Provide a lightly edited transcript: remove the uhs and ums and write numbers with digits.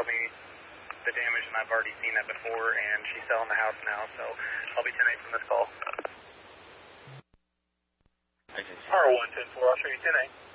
show me the damage, and I've already seen that before, and she's selling the house now, so I'll be 10-8 from this call. R1-10-4, I'll show you 10-8.